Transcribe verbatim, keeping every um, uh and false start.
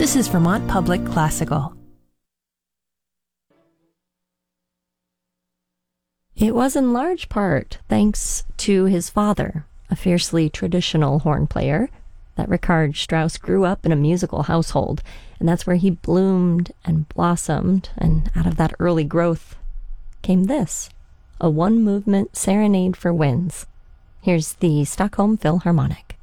This is Vermont Public Classical. It was in large part thanks to his father, a fiercely traditional horn player, that Richard Strauss grew up in a musical household, and that's where he bloomed and blossomed, and out of that early growth came this, a one-movement serenade for winds. Here's the Stockholm Philharmonic.